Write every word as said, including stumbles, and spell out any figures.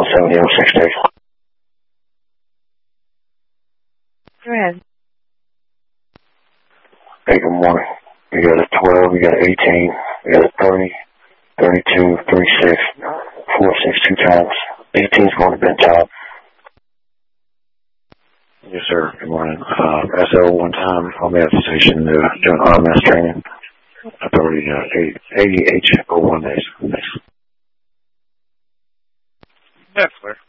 seven zero six days. Go ahead. Hey, good morning. We got a twelve, we got an eighteen, we got a thirty, thirty-two, thirty-six, four, six, two times. eighteen's going to bed top. Yes, sir. Good morning. Uh, S L one time, I'm at the station uh, doing R M S training. Authority uh, eighty H oh one days. Thanks. That's clear.